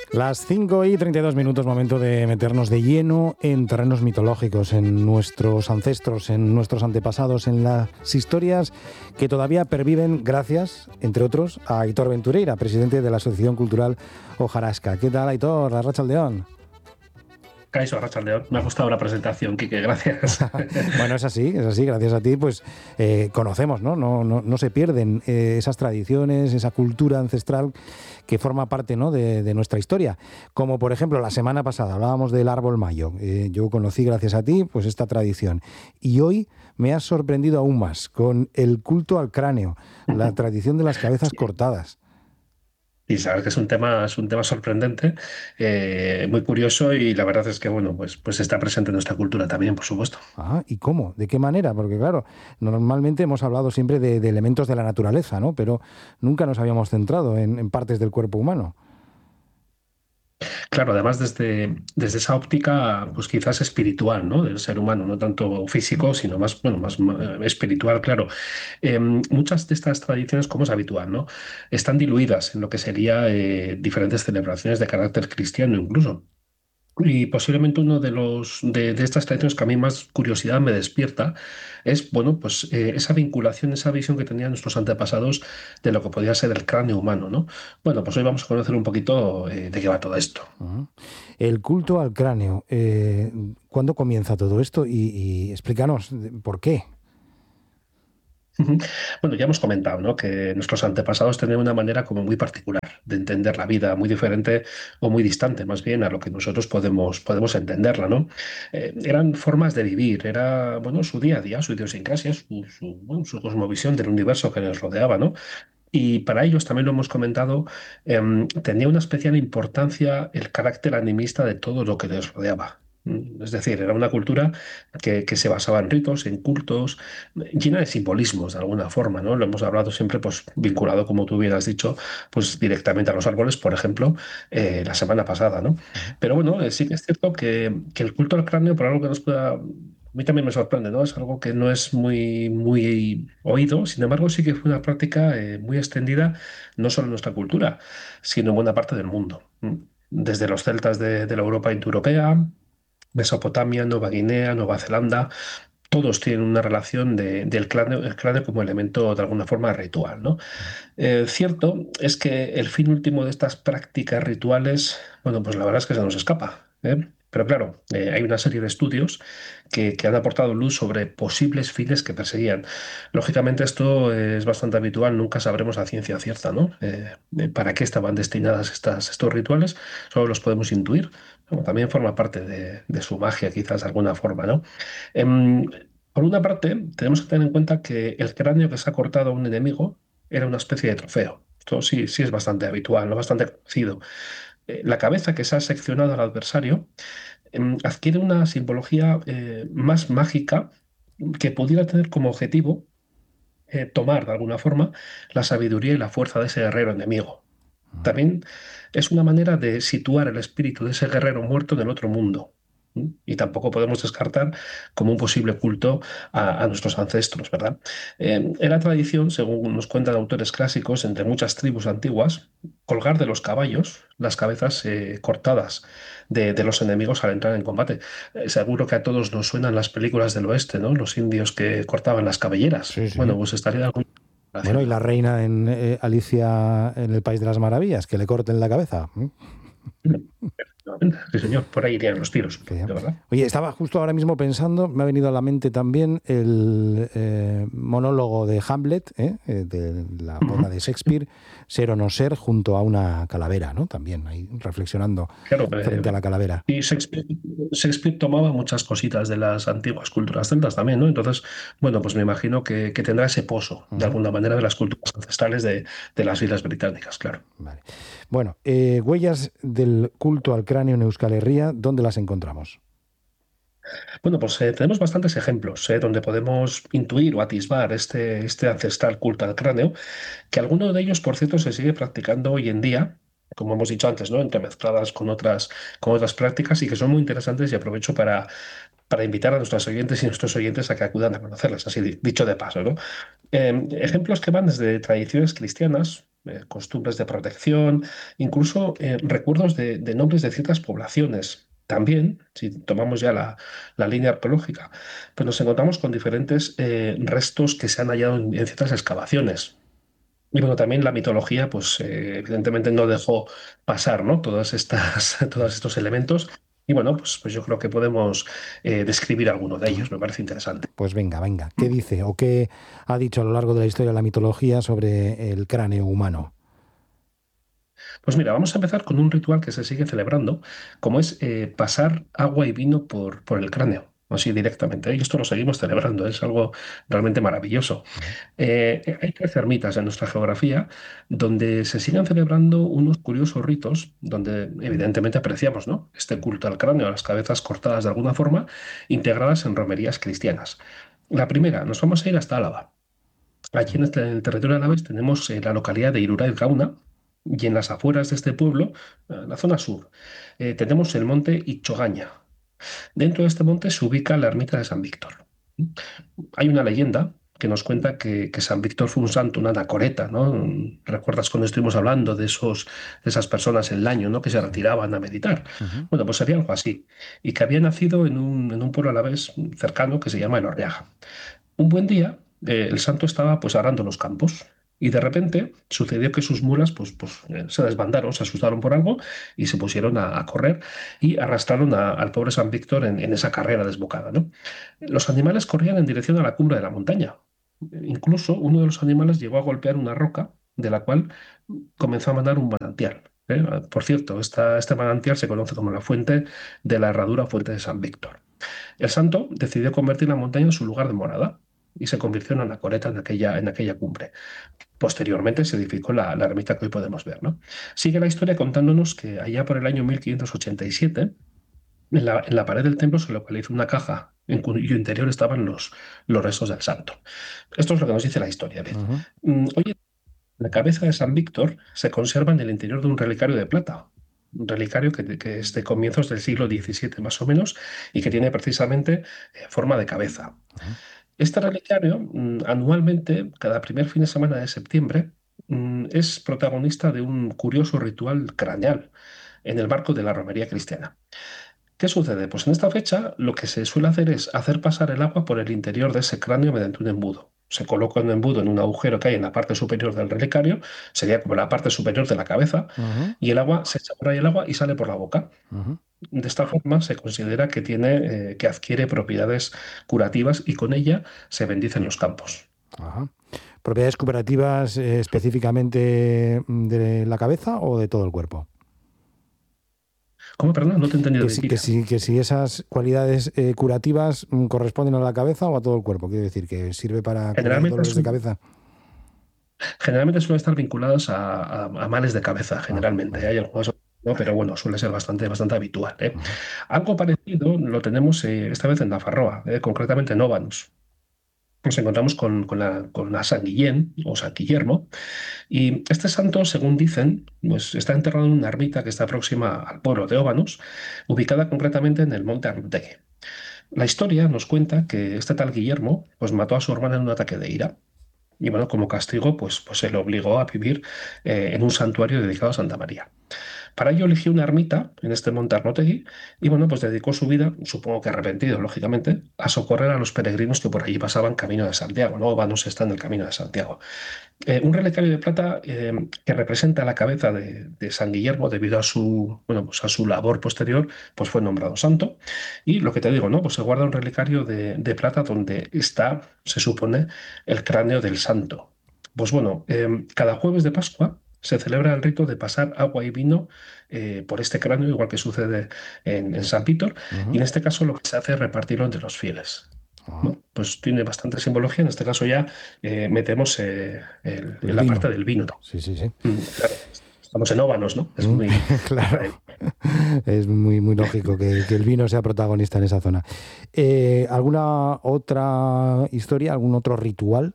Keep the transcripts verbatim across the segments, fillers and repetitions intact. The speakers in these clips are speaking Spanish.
Las cinco y treinta y dos minutos, momento de meternos de lleno en terrenos mitológicos, en nuestros ancestros, en nuestros antepasados, en las historias que todavía perviven gracias, entre otros, a Aitor Ventureira, presidente de la Asociación Cultural Hojarasca. ¿Qué tal, Aitor? Arratsaldeon. Caixo, Arratsaldeon. Me ha gustado la presentación, Quique, gracias. Bueno, es así, es así. Gracias a ti, pues eh, conocemos, ¿no? No, no, no se pierden eh, esas tradiciones, esa cultura ancestral que forma parte, ¿no?, de, de nuestra historia. Como, por ejemplo, la semana pasada hablábamos del árbol mayo. Eh, yo conocí, gracias a ti, pues esta tradición. Y hoy me has sorprendido aún más con el culto al cráneo, la tradición de las cabezas cortadas. Y sabes que es un tema, es un tema sorprendente, eh, muy curioso, y la verdad es que bueno, pues, pues está presente en nuestra cultura también, por supuesto. Ah, ¿y cómo? ¿De qué manera? Porque claro, normalmente hemos hablado siempre de, de elementos de la naturaleza, ¿no? Pero nunca nos habíamos centrado en, en partes del cuerpo humano. Claro, además desde, desde esa óptica, pues quizás espiritual, ¿no? Del ser humano, no tanto físico, sino más, bueno, más eh, espiritual, claro. Eh, muchas de estas tradiciones, como es habitual, ¿no? Están diluidas en lo que sería eh, diferentes celebraciones de carácter cristiano incluso. Y posiblemente uno de los de, de estas tradiciones que a mí más curiosidad me despierta es, bueno, pues eh, esa vinculación, esa visión que tenían nuestros antepasados de lo que podía ser el cráneo humano, ¿no? Bueno, pues hoy vamos a conocer un poquito eh, de qué va todo esto. Uh-huh. El culto al cráneo, eh, ¿cuándo comienza todo esto? Y, y explícanos por qué. Ujú. Bueno, ya hemos comentado, ¿no?, que nuestros antepasados tenían una manera como muy particular de entender la vida, muy diferente o muy distante, más bien, a lo que nosotros podemos, podemos entenderla, ¿no? Eh, eran formas de vivir, era, bueno, su día a día, su idiosincrasia, su, su, bueno, su cosmovisión del universo que les rodeaba, ¿no? Y para ellos, también lo hemos comentado, em, tenía una especial importancia el carácter animista de todo lo que les rodeaba. Mm, Es decir, era una cultura que, que se basaba en ritos, en cultos, llena de simbolismos de alguna forma, ¿no? Lo hemos hablado siempre, pues, vinculado, como tú hubieras dicho, pues directamente a los árboles, por ejemplo, eh, la semana pasada, ¿no? Uh-huh. Pero bueno, eh, sí que es cierto que, que el culto al cráneo, por algo que nos pueda... A mí también me sorprende, ¿no? Es algo que no es muy, muy oído. Sin embargo, sí que fue una práctica eh, muy extendida, no solo en nuestra cultura, sino en buena parte del mundo. Mm. Desde los celtas de, de la Europa indoeuropea, Mesopotamia, Nueva Guinea, Nueva Zelanda, todos tienen una relación de- del cráneo, el cráneo como elemento de alguna forma ritual, ¿no? Eh, cierto es que el fin último de estas prácticas rituales, bueno, pues la verdad es que se nos escapa, ¿eh? Pero claro, eh, hay una serie de estudios que, que han aportado luz sobre posibles fines que perseguían. Lógicamente, esto es bastante habitual, nunca sabremos a ciencia cierta, ¿no? Eh, eh, para qué estaban destinadas estas, estos rituales, solo los podemos intuir. Bueno, también forma parte de, de su magia, quizás de alguna forma, ¿no? Em, por una parte, tenemos que tener en cuenta que el cráneo que se ha cortado a un enemigo era una especie de trofeo. Esto sí, sí es bastante habitual, ¿no? Bastante conocido. Eh, la cabeza que se ha seccionado al adversario em, adquiere una simbología eh, más mágica, que pudiera tener como objetivo eh, tomar de alguna forma la sabiduría y la fuerza de ese guerrero enemigo. También es una manera de situar el espíritu de ese guerrero muerto en el otro mundo. ¿Mm? Y tampoco podemos descartar como un posible culto a, a nuestros ancestros, ¿verdad? Eh, era tradición, según nos cuentan autores clásicos, entre muchas tribus antiguas, colgar de los caballos las cabezas eh, cortadas de, de los enemigos al entrar en combate. Eh, seguro que a todos nos suenan las películas del oeste, ¿no? Los indios que cortaban las cabelleras. Sí, Bueno, sí. pues estaría de alguna Bueno, y la relacionado. reina en eh, Alicia en el País de las Maravillas, que le corten la cabeza. ¿Mm? Sí, señor, por ahí irían los tiros, Que ya. de verdad. Oye, estaba justo ahora mismo pensando, me ha venido a la mente también el eh, monólogo de Hamlet, ¿eh? Eh, de la obra Ujú. de Shakespeare, Ser o no ser, junto a una calavera, ¿no? También ahí reflexionando Claro, frente a eh, la calavera. y Shakespeare, Shakespeare tomaba muchas cositas de las antiguas culturas celtas también, ¿no? Entonces, bueno, pues me imagino que, que tendrá ese pozo, de Ujú. alguna manera, de las culturas ancestrales de, de las islas británicas, claro. Vale. Bueno, eh, huellas del culto al cráneo en Euskal Herria, ¿dónde las encontramos? Bueno, pues eh, tenemos bastantes ejemplos eh, donde podemos intuir o atisbar este, este ancestral culto al cráneo, que alguno de ellos, por cierto, se sigue practicando hoy en día, como hemos dicho antes, ¿no? Entremezcladas con otras, con otras prácticas, y que son muy interesantes, y aprovecho para, para invitar a nuestros oyentes y nuestros oyentes a que acudan a conocerlas, así di- dicho de paso, ¿no? Eh, ejemplos que van desde tradiciones cristianas, eh, costumbres de protección, incluso eh, recuerdos de, de nombres de ciertas poblaciones. También, si tomamos ya la, la línea arqueológica, pues nos encontramos con diferentes eh, restos que se han hallado en, en ciertas excavaciones. Y bueno, también la mitología, pues eh, evidentemente no dejó pasar, ¿no? Todas estas, todos estos elementos. Y bueno, pues, pues yo creo que podemos eh, describir alguno de ellos, me parece interesante. Pues venga, venga. ¿Qué dice o qué ha dicho a lo largo de la historia de la mitología sobre el cráneo humano? Pues mira, vamos a empezar con un ritual que se sigue celebrando, como es eh, pasar agua y vino por, por el cráneo, así directamente. Y esto lo seguimos celebrando, es algo realmente maravilloso. Ujú, Eh, hay tres ermitas en nuestra geografía donde se siguen celebrando unos curiosos ritos, donde evidentemente apreciamos, ¿no? Este culto al cráneo, a las cabezas cortadas de alguna forma, integradas en romerías cristianas. La primera, nos vamos a ir hasta Álava. Aquí en, este- en el territorio de Alavés tenemos eh, la localidad de Iruraiz Gauna y en las afueras de este pueblo, eh, la zona sur, eh, tenemos el monte Ichogaña. Dentro de este monte se ubica la ermita de San Víctor. Hay una leyenda que nos cuenta que, que San Víctor fue un santo, una anacoreta, ¿no? ¿Recuerdas cuando estuvimos hablando de esos, de esas personas en el año, ¿no? Que se sí. retiraban a meditar? Ujú, Bueno, pues sería algo así. Y que había nacido en un, en un pueblo a la vez cercano que se llama Elorriaga. Un buen día, eh, el santo estaba pues arando los campos y de repente sucedió que sus mulas pues, pues, eh, se desbandaron, se asustaron por algo y se pusieron a, a correr y arrastraron a- al pobre San Víctor en, en esa carrera desbocada, ¿no? Los animales corrían en dirección a la cumbre de la montaña. Incluso uno de los animales llegó a golpear una roca de la cual comenzó a mandar un manantial. ¿eh? Por cierto, esta, este manantial se conoce como la fuente de la herradura fuente de San Víctor. El santo decidió convertir la montaña en su lugar de morada y se convirtió en anacoreta en aquella, en aquella cumbre. Posteriormente se edificó la, la ermita que hoy podemos ver, ¿no? Sigue la historia contándonos que allá por el año mil quinientos ochenta y siete, en la, en la pared del templo se localizó una caja en cuyo interior estaban los, los restos del santo. Esto es lo que nos dice la historia. Bien. ujú, Mm, Hoy la cabeza de San Víctor se conserva en el interior de un relicario de plata, un relicario que, que es de comienzos del siglo diecisiete más o menos y que tiene precisamente eh, forma de cabeza. ujú. Este relicario, mm, anualmente, cada primer fin de semana de septiembre, mm, es protagonista de un curioso ritual craneal en el marco de la romería cristiana. ¿Qué sucede? Pues en esta fecha lo que se suele hacer es hacer pasar el agua por el interior de ese cráneo mediante un embudo. Se coloca un embudo en un agujero que hay en la parte superior del relicario, sería como la parte superior de la cabeza, Ujú, y el agua se echa por ahí el agua y sale por la boca. ujú. De esta forma se considera que tiene, eh, que adquiere propiedades curativas y con ella se bendicen los campos. Ajá. ¿Propiedades cooperativas eh, específicamente mm, de la cabeza o de todo el cuerpo? ¿Cómo, perdón? No te he entendido Que bien, si, que Kirian. si, que si esas cualidades eh, curativas mm, corresponden a la cabeza o a todo el cuerpo. Quiero decir, que sirve para curar Generalmente, dolores de son- cabeza. generalmente suelen estar vinculados a, a- a males de cabeza, Ah, generalmente. vale. Hay algunos, otros, ¿no? Pero bueno, suele ser bastante, bastante habitual, ¿eh? Ujú, Algo parecido lo tenemos eh, esta vez en Nafarroa, eh, concretamente en Óbanos. Nos encontramos con, con la, con la San Guillén o San Guillermo, y este santo, según dicen, pues está enterrado en una ermita que está próxima al pueblo de Óbanos, ubicada concretamente en el monte Arnuteque. La historia nos cuenta que este tal Guillermo pues, mató a su hermana en un ataque de ira. Y bueno, como castigo, pues, pues se le obligó a vivir eh, en un santuario dedicado a Santa María. Para ello eligió una ermita en este monte Arnotegui y bueno, pues dedicó su vida, supongo que arrepentido, lógicamente, a socorrer a los peregrinos que por allí pasaban camino de Santiago, ¿no? Vanos está en el camino de Santiago. Eh, un relicario de plata eh, que representa la cabeza de, de San Guillermo debido a su, bueno, pues a su labor posterior, pues fue nombrado santo. Y lo que te digo, ¿no? Pues se guarda un relicario de, de plata donde está, se supone, el cráneo del santo. Pues bueno, eh, cada jueves de Pascua se celebra el rito de pasar agua y vino eh, por este cráneo, igual que sucede en, en San Víctor, y ujú. en este caso lo que se hace es repartirlo entre los fieles. Ajá. Bueno, pues tiene bastante simbología. En este caso ya eh, metemos eh, el- El en la parte vino. del vino. Sí, sí, sí. Mm, claro, estamos en óvanos, ¿no? Es Mm, muy... claro. Es muy, muy lógico que, que el vino sea protagonista en esa zona. Eh, ¿alguna otra historia, algún otro ritual?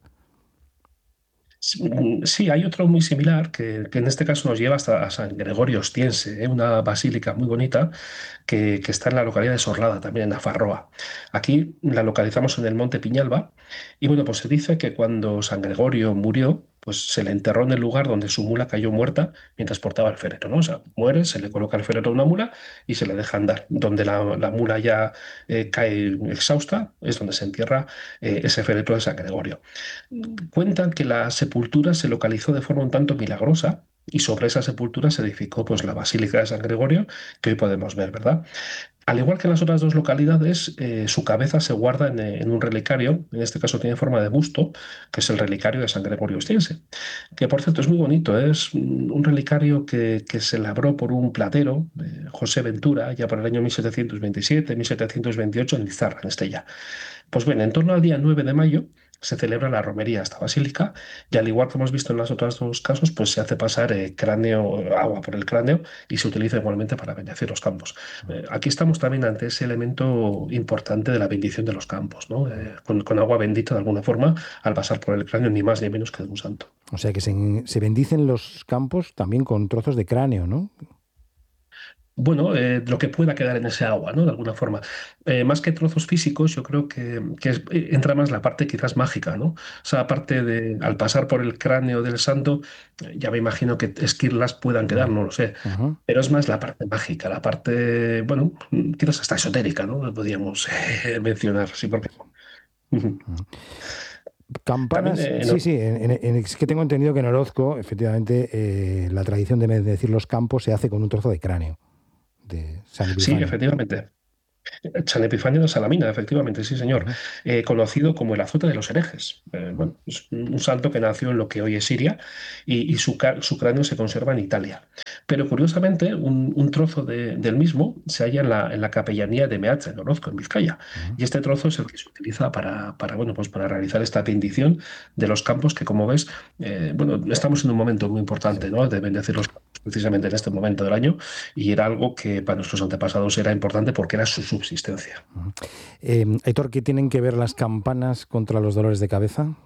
Sí, hay otro muy similar que, que en este caso nos lleva hasta a San Gregorio Ostiense, ¿eh? Una basílica muy bonita que, que está en la localidad de Sorlada, también en Nafarroa. Aquí la localizamos en el Monte Piñalba y bueno, pues se dice que cuando San Gregorio murió, pues se le enterró en el lugar donde su mula cayó muerta mientras portaba el féretro, ¿no? O sea, muere, se le coloca el féretro a una mula y se le deja andar. Donde la, la mula ya eh, cae exhausta es donde se entierra eh, ese féretro de San Gregorio. Cuentan que la sepultura se localizó de forma un tanto milagrosa y sobre esa sepultura se edificó pues, la Basílica de San Gregorio, que hoy podemos ver, ¿verdad? Al igual que en las otras dos localidades, eh, su cabeza se guarda en, eh, en un relicario, en este caso tiene forma de busto, que es el relicario de San Gregorio Ostiense, que por cierto es muy bonito, ¿eh? Es un un relicario que, que se labró por un platero, eh, José Ventura, ya por el año mil setecientos veintisiete, mil setecientos veintiocho en Lizarra, en Estella. Pues bien, en torno al día nueve de mayo se celebra la romería a esta basílica y al igual que hemos visto en los otros dos casos, pues se hace pasar eh, cráneo, agua por el cráneo y se utiliza igualmente para bendecir los campos. Eh, aquí estamos también ante ese elemento importante de la bendición de los campos, ¿no? Eh, con, con agua bendita de alguna forma al pasar por el cráneo, ni más ni menos que de un santo. O sea que se, se bendicen los campos también con trozos de cráneo, ¿no? Bueno, eh, lo que pueda quedar en ese agua, ¿no? De alguna forma. Eh, más que trozos físicos, yo creo que, que es- eh, entra más la parte quizás mágica, ¿no? O sea, aparte de, al pasar por el cráneo del santo, eh, ya me imagino que esquirlas puedan quedar, Ujú, no lo sé. ujú, Pero es más la parte mágica, la parte, bueno, quizás hasta esotérica, ¿no? Podríamos eh, mencionar, sí, porque... Ujú. ujú. También Campanas, eh, en sí, sí, en- en- en- es que tengo entendido que en Orozco, efectivamente, eh, la tradición de bendecir los campos se hace con un trozo de cráneo de San Sí, Epifanio. efectivamente. San Epifanio de Salamina, efectivamente, sí, señor. Ujú, Eh, conocido como el azote de los herejes. Eh, bueno, es un santo que nació en lo que hoy es Siria y, y su, ca- su cráneo se conserva en Italia. Pero curiosamente, un, un trozo de- del mismo se halla en la, en la capellanía de Meazza, en Orozco, en Vizcaya. ujú. Y este trozo es el que se utiliza para, para, bueno, pues para realizar esta bendición de los campos que, como ves, eh, bueno, estamos en un momento muy Sí. importante, ¿no? De bendecir los campos precisamente en este momento del año y era algo que para nuestros antepasados era importante porque era su subsistencia. Ujú. Eh, Aitor, ¿qué tienen que ver las campanas contra los dolores de cabeza?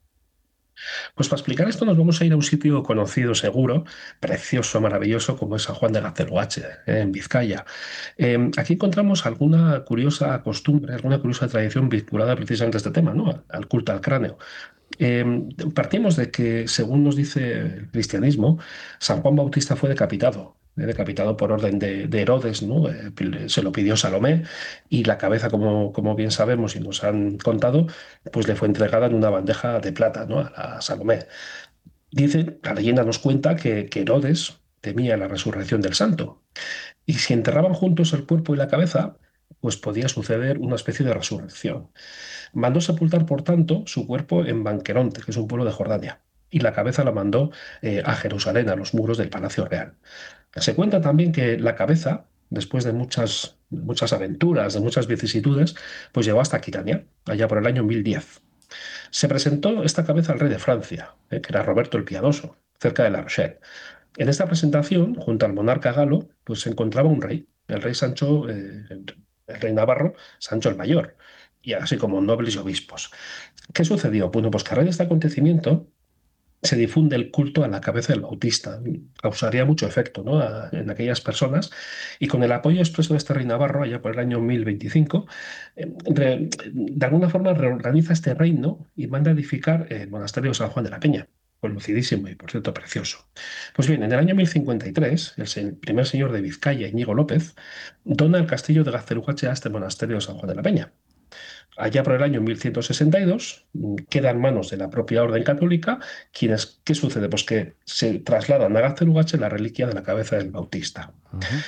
Pues para explicar esto nos vamos a ir a un sitio conocido, seguro, precioso, maravilloso, como es San Juan de Gaztelugatxe, eh, en Vizcaya. Eh, aquí encontramos alguna curiosa costumbre, alguna curiosa tradición vinculada precisamente a este tema, ¿no? Al culto al cráneo. Eh, Partimos de que, según nos dice el cristianismo, San Juan Bautista fue decapitado, eh, decapitado por orden de, de Herodes, ¿no? Eh, se lo pidió Salomé y la cabeza, como, como bien sabemos y nos han contado, pues le fue entregada en una bandeja de plata, ¿no? A, a Salomé. Dice, la leyenda nos cuenta que, que Herodes temía la resurrección del santo y si enterraban juntos el cuerpo y la cabeza, pues podía suceder una especie de resurrección. Mandó sepultar, por tanto, su cuerpo en Banqueronte, que es un pueblo de Jordania, y la cabeza la mandó eh, a Jerusalén, a los muros del Palacio Real. Se cuenta también que la cabeza, después de muchas, muchas aventuras, de muchas vicisitudes, pues llegó hasta Aquitania, allá por el año mil diez. Se presentó esta cabeza al rey de Francia, eh, que era Roberto el Piadoso, cerca de La Rochelle. En esta presentación, junto al monarca galo, pues se encontraba un rey, el rey Sancho, eh, el rey navarro, Sancho el Mayor, y así como nobles y obispos. ¿Qué sucedió? Bueno, pues que a raíz de este acontecimiento se difunde el culto a la cabeza del Bautista. Causaría mucho efecto, ¿no? a- en aquellas personas. Y con el apoyo expreso de este rey navarro, allá por el año mil veinticinco, eh, re- de alguna forma reorganiza este reino y manda a edificar el monasterio de San Juan de la Peña. Conocidísimo y, por cierto, precioso. Pues bien, en el año mil cincuenta y tres, el, se- primer señor de Vizcaya, Íñigo López, dona el castillo de Gaztelugatxe a este monasterio de San Juan de la Peña. Allá por el año mil ciento sesenta y dos mm, queda en manos de la propia Orden Católica, quienes, ¿qué sucede? Pues que se trasladan a Gaztelugatxe la reliquia de la cabeza del Bautista. Ujú.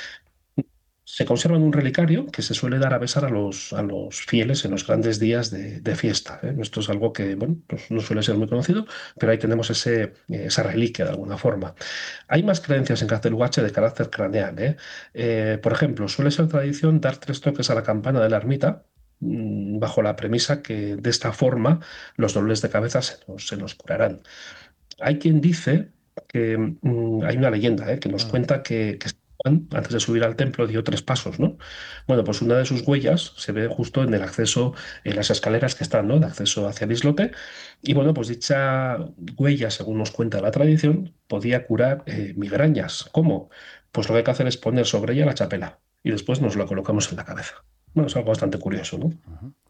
Se conserva en un relicario que se suele dar a besar a los, a los fieles en los grandes días de, de fiesta. ¿eh? Esto es algo que, bueno, pues no suele ser muy conocido, pero ahí tenemos ese, eh, esa reliquia de alguna forma. Hay más creencias en Gaztelugatxe de carácter craneal. ¿eh? Eh, por ejemplo, suele ser tradición dar tres toques a la campana de la ermita, mm, bajo la premisa que de esta forma los dolores de cabeza se nos, se nos curarán. Hay quien dice que mm, hay una leyenda ¿eh? que nos Mm. cuenta que, que Juan, antes de subir al templo, dio tres pasos, ¿no? Bueno, pues una de sus huellas se ve justo en el acceso, en las escaleras que están, ¿no? De acceso hacia el islote. Y bueno, pues dicha huella, según nos cuenta la tradición, podía curar eh, migrañas. ¿Cómo? Pues lo que hay que hacer es poner sobre ella la chapela y después nos lo colocamos en la cabeza. Bueno, es algo bastante curioso, ¿no?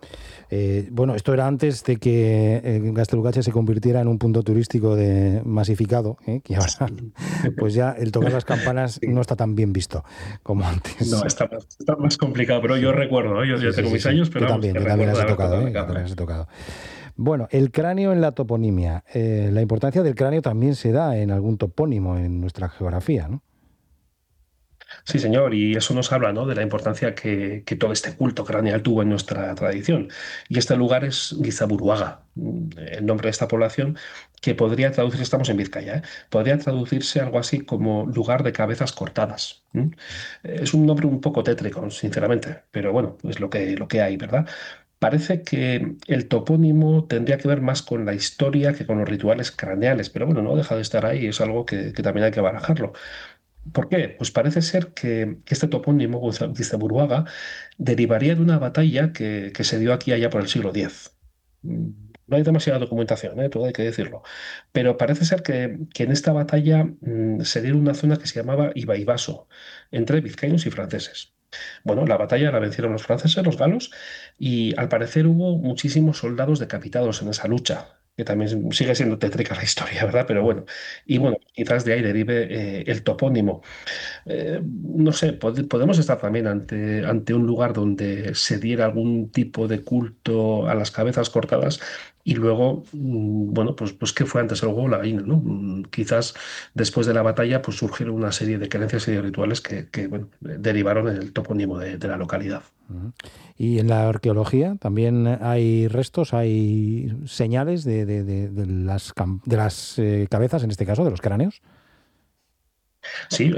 Eh, bueno, esto era antes de que eh, Gaztelugatxe se convirtiera en un punto turístico de masificado, ¿eh? Que ahora, pues ya el tocar las campanas Sí. no está tan bien visto como No, antes. está más, está más complicado, pero yo Sí, recuerdo, ¿no? Yo, sí, yo sí, tengo sí, mis sí. años, Tú pero vamos, también, que tú también recuerdo has de de haber tocado, tocado la ¿eh? Tú también cabra. has de tocado. Bueno, el cráneo en la toponimia. Eh, la importancia del cráneo también se da en algún topónimo en nuestra geografía, ¿no? Sí, señor, y eso nos habla, ¿no? De la importancia que, que todo este culto craneal tuvo en nuestra tradición. Y este lugar es Gizaburuaga, mm, el nombre de esta población, que podría traducirse, estamos en Vizcaya, ¿eh? Podría traducirse algo así como lugar de cabezas cortadas. ¿m? Es un nombre un poco tétrico, sinceramente, pero bueno, es lo que, lo que hay, ¿verdad? Parece que el topónimo tendría que ver más con la historia que con los rituales craneales, pero bueno, no deja de estar ahí, es algo que, que también hay que barajarlo. ¿Por qué? Pues parece ser que, que este topónimo, Gizaburuaga, derivaría de una batalla que, que se dio aquí allá por el siglo diez. Mm, No hay demasiada documentación, ¿eh? Todo hay que decirlo. Pero parece ser que, que en esta batalla mm, se dio en una zona que se llamaba Ibaibaso, entre vizcaínos y franceses. Bueno, la batalla la vencieron los franceses, los galos, y al parecer hubo muchísimos soldados decapitados en esa lucha, que también sigue siendo tétrica la historia, ¿verdad? Pero bueno, y bueno, quizás de ahí derive eh, el topónimo. Eh, no sé, pod- podemos estar también ante, ante un lugar donde se diera algún tipo de culto a las cabezas cortadas y luego, mm, bueno, pues, pues ¿qué fue antes el huevo o la gallina, ¿no? Mm, Quizás después de la batalla pues surgieron una serie de creencias y de rituales que, que, bueno, derivaron en el topónimo de, de la localidad. Ujú. Y en la arqueología también hay restos, hay señales de, de- de- de las, cam- de las eh, cabezas, en este caso, de los cráneos. Sí,